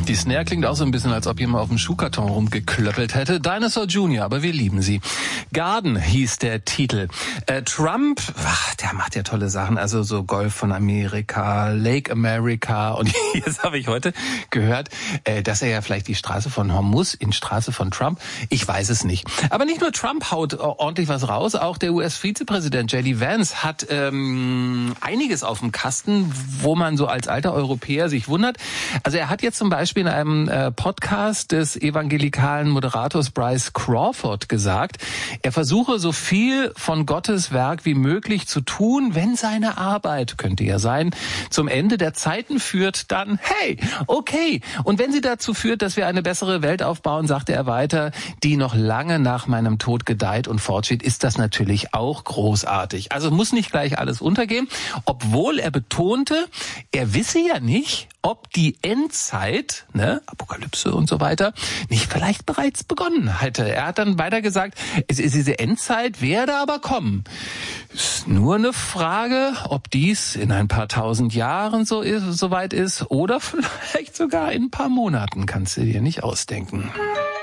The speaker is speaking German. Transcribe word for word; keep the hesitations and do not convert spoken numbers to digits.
Die Snare klingt auch so ein bisschen, als ob jemand auf dem Schuhkarton rumgeklöppelt hätte. Dinosaur Junior, aber wir lieben sie. Garden hieß der Titel. Äh, Trump, ach, der macht ja tolle Sachen, also so Golf von Amerika, Lake America. Und jetzt habe ich heute gehört, äh, dass er ja vielleicht die Straße von Hormuz in Straße von Trump, ich weiß es nicht. Aber nicht nur Trump haut ordentlich was raus, auch der U S-Vizepräsident J D Vance hat ähm, einiges auf dem Kasten, wo man so als alter Europäer sich wundert. Also er hat jetzt zum Beispiel in einem äh, Podcast des evangelikalen Moderators Bryce Crawford gesagt, er versuche so viel von Gottes Werk wie möglich zu tun, wenn seine Arbeit, könnte ja sein, zum Ende der Zeiten führt, dann hey, okay. Und wenn sie dazu führt, dass wir eine bessere Welt aufbauen, sagte er weiter, die noch lange nach meinem Tod gedeiht und fortsteht, ist das natürlich auch großartig. Also muss nicht gleich alles untergehen, obwohl er betonte, er wisse ja nicht, ob die Endzeit, ne, Apokalypse und so weiter, nicht vielleicht bereits begonnen hätte. Er hat dann weiter gesagt, es ist diese Endzeit werde aber kommen. Ist nur eine Frage, ob dies in ein paar tausend Jahren so ist, so weit ist oder vielleicht sogar in ein paar Monaten, kannst du dir nicht ausdenken.